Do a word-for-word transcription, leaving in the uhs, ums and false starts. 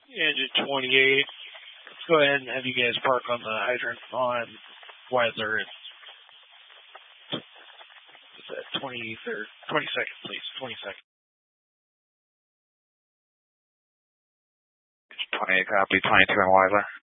Engine twenty-eight. Let's go ahead and have you guys park on the hydrant on Weather. It's at twenty-third, twenty-second, please. twenty-second. twenty-eight, copy. twenty-two on Weather.